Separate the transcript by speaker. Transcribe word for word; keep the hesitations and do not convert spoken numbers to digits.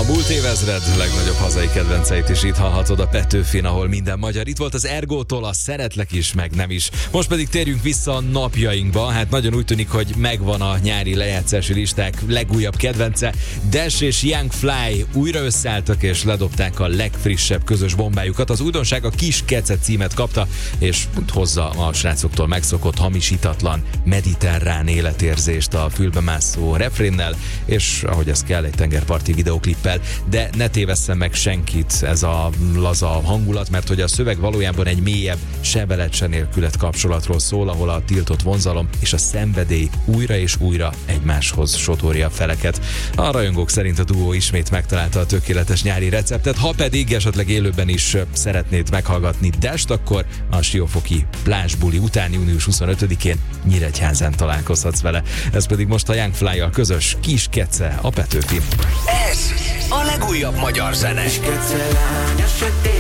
Speaker 1: múlt évezred legnagyobb hazai kedvenceit is itt hallhatod a Petőfin, ahol minden magyar. Itt volt az Ergótól a Szeretlek is, meg nem is. Most pedig térjünk vissza a napjainkba. Hát nagyon úgy tűnik, hogy megvan a nyári lejátszási listák legújabb kedvence. Dash és Young Fly újra összeálltak és ledobták a legfrissebb közös bombájukat. Az újdonság a Kis Kece címet kapta, és hozza a srácoktól megszokott, hamisítatlan, mediterrán életérzést a fülbemászó refrénnel, és ahogy ez kell, egy tengerparti videoklippel. De ne tévesszen meg senkit ez a laza hangulat, mert hogy a szöveg valójában egy mélyebb, sebelet se nélkület kapcsolatról szól, ahol a tiltott vonzalom és a szenvedély újra és újra egymáshoz sodorja a feleket. A rajongók szerint a duó ismét megtalálta a tökéletes nyári receptet, ha pedig esetleg élőben is szeretnéd meghallgatni Dest, akkor a siófoki plázsbuli után június huszonötödikén Nyíregyházán találkozhatsz vele. Ez pedig most a Young Fly-jal közös Kis Kece a Petőfin.
Speaker 2: Ez a legújabb magyar zene.
Speaker 3: Kis kece lánya, sötét